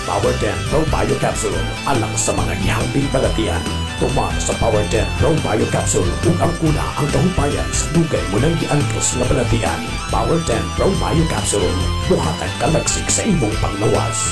Power 10 Pro Bio Capsule alang sa mga gihambing balatian. Tuma sa Power 10 Pro Bio Capsule ug ang kuna ang kahupayan sa dugay mo nang giangkos nga balatian. Power 10 Pro Bio Capsule buhatag kalagsik sa imong panglawas.